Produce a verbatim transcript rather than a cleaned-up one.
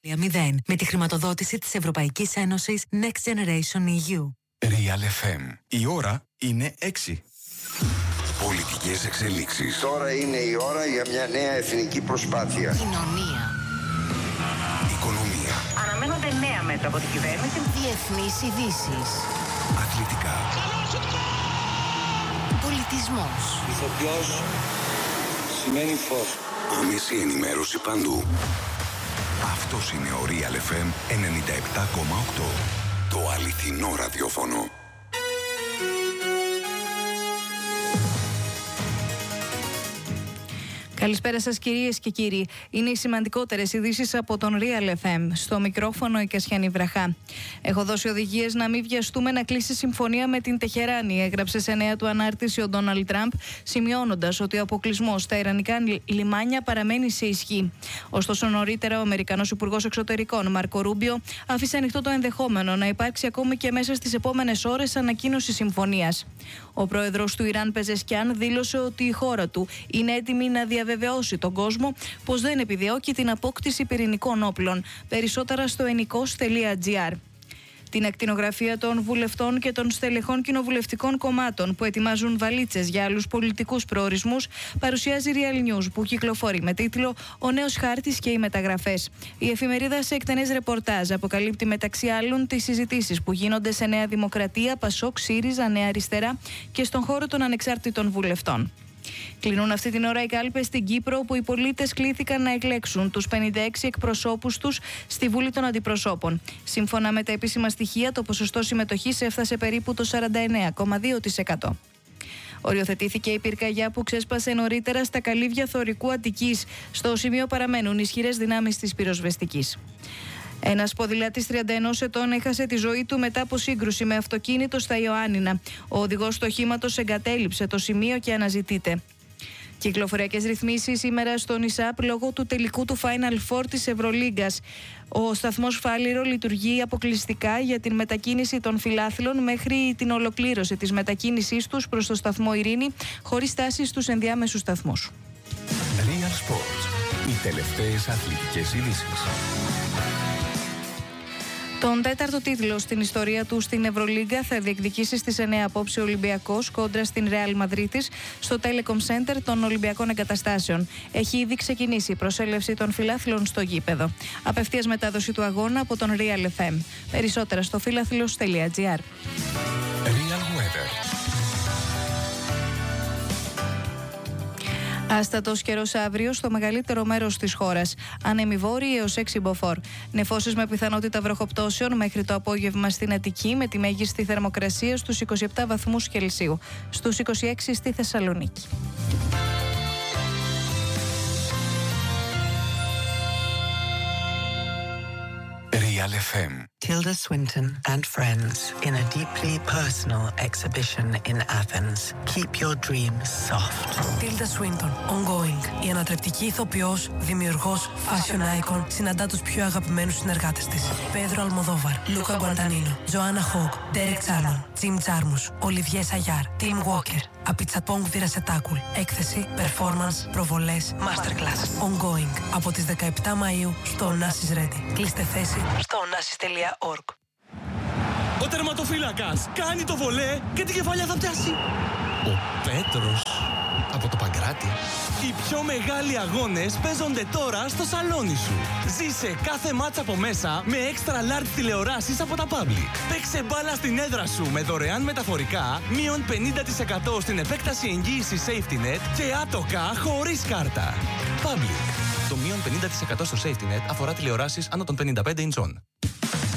μηδέν με τη χρηματοδότηση της Ευρωπαϊκής Ένωσης Next Generation ι γιου. Real εφ εμ. Η ώρα είναι έξι. Πολιτικές εξελίξεις. Τώρα είναι η ώρα για μια νέα εθνική προσπάθεια. Κοινωνία. Οικονομία. Αναμένονται νέα μέτρα από την κυβέρνηση. Διεθνείς ειδήσεις. Αθλητικά. Πολιτισμός. Ηθοποιός σημαίνει φως. Άμεση ενημέρωση παντού. Αυτός είναι ο Real εφ εμ ενενήντα επτά κόμμα οκτώ. Το αληθινό ραδιόφωνο. Καλησπέρα σας κυρίες και κύριοι. Είναι οι σημαντικότερες ειδήσεις από τον Real εφ εμ. Στο μικρόφωνο η Κασιανή Βραχά. Έχω δώσει οδηγίες να μην βιαστούμε να κλείσει συμφωνία με την Τεχεράνη, έγραψε σε νέα του ανάρτηση ο Ντόναλντ Τραμπ, σημειώνοντας ότι ο αποκλεισμός στα ιρανικά λιμάνια παραμένει σε ισχύ. Ωστόσο, νωρίτερα ο Αμερικανός Υπουργός Εξωτερικών Μάρκο Ρούμπιο άφησε ανοιχτό το ενδεχόμενο να υπάρξει ακόμη και μέσα στις επόμενες ώρες ανακοίνωση συμφωνίας. Ο πρόεδρος του Ιράν Πεζεσκιάν δήλωσε ότι η χώρα του είναι έτοιμη να διαβεβαιώσει τον κόσμο πως δεν επιδιώκει την απόκτηση πυρηνικών όπλων. Περισσότερα στο ενικός τελεία τζι άρ. Την ακτινογραφία των βουλευτών και των στελεχών κοινοβουλευτικών κομμάτων που ετοιμάζουν βαλίτσες για άλλους πολιτικούς προορισμούς παρουσιάζει Real News, που κυκλοφορεί με τίτλο «Ο νέος χάρτης και οι μεταγραφές». Η εφημερίδα σε εκτενές ρεπορτάζ αποκαλύπτει μεταξύ άλλων τις συζητήσεις που γίνονται σε Νέα Δημοκρατία, Πασόκ, ΣΥΡΙΖΑ, Νέα Αριστερά και στον χώρο των ανεξάρτητων βουλευτών. Κλείνουν αυτή την ώρα οι κάλπες στην Κύπρο, όπου οι πολίτες κλήθηκαν να εκλέξουν τους πενήντα έξι εκπροσώπους τους στη Βουλή των Αντιπροσώπων. Σύμφωνα με τα επίσημα στοιχεία, το ποσοστό συμμετοχής έφτασε περίπου το σαράντα εννέα κόμμα δύο τοις εκατό. Οριοθετήθηκε η πυρκαγιά που ξέσπασε νωρίτερα στα καλύβια Θωρικού Αττικής. Στο σημείο παραμένουν ισχυρές δυνάμεις της πυροσβεστικής. Ένας ποδηλάτης τριάντα ενός ετών έχασε τη ζωή του μετά από σύγκρουση με αυτοκίνητο στα Ιωάννινα. Ο οδηγός του οχήματος εγκατέλειψε το σημείο και αναζητείται. Κυκλοφοριακές ρυθμίσεις σήμερα στον ΙΣΑΠ λόγω του τελικού του Final Four της Ευρωλίγκας. Ο σταθμός Φάληρο λειτουργεί αποκλειστικά για την μετακίνηση των φιλάθλων μέχρι την ολοκλήρωση της μετακίνησής τους προς το σταθμό Ειρήνη, χωρίς στάση στους ενδιάμεσους σταθμούς. Real Sports. Οι τελευταίες αθλητικές ειδήσεις. Τον τέταρτο τίτλο στην ιστορία του στην Ευρωλίγκα θα διεκδικήσει στις εννέα απόψε ο Ολυμπιακός κόντρα στην Ρεάλ Μαδρίτης στο Telecom Center των Ολυμπιακών Εγκαταστάσεων. Έχει ήδη ξεκινήσει η προσέλευση των φιλάθλων στο γήπεδο. Απευθείας μετάδοση του αγώνα από τον Real εφ εμ. Περισσότερα στο φίλαθλος τελεία τζι άρ. Real Weather. Άστατος καιρός αύριο στο μεγαλύτερο μέρος της χώρας. Άνεμοι βόρειοι έως έξι μποφόρ. Νεφώσεις με πιθανότητα βροχοπτώσεων μέχρι το απόγευμα στην Αττική, με τη μέγιστη θερμοκρασία στους είκοσι επτά βαθμούς Κελσίου. Στους είκοσι έξι στη Θεσσαλονίκη. Real εφ εμ. Tilda Swinton and friends in a deeply personal exhibition in Athens. Keep your dreams soft. Tilda Swinton, ongoing. Η ανατρεπτική ηθοποιός, δημιουργός, fashion icon, συναντά τους πιο αγαπημένους συνεργάτες της. Πέδρο Αλμοδόβαρ, Λούκα Γκουαντανίνο, Τζοάννα Χόγκ, Ντέρεκ Τσάρμον, Τζιμ Τζάρμους, Ολιβιέ Σαγιάρ, Τιμ Walker, Απιτσαπόγκ Βιρασετάκουλ. Έκθεση, performance, προβολές, masterclass. Ongoing. Από τις δεκαεπτά Μαΐου στο Onassis Ready. Κλείστε θέση στο onassis τελεία org. Ο τερματοφύλακας κάνει το βολέ και την κεφαλιά θα πιάσει. Ο Πέτρος από το Παγκράτη. Οι πιο μεγάλοι αγώνες παίζονται τώρα στο σαλόνι σου. Ζήσε κάθε μάτσα από μέσα με extra large τηλεοράσεις από τα Public. Παίξε μπάλα στην έδρα σου με δωρεάν μεταφορικά, μείον πενήντα τοις εκατό στην επέκταση εγγύησης Safety Net και άτοκα χωρίς κάρτα. Public. Το μείον πενήντα τοις εκατό στο Safety Net αφορά τηλεοράσεις άνω των πενήντα πέντε ιντσών.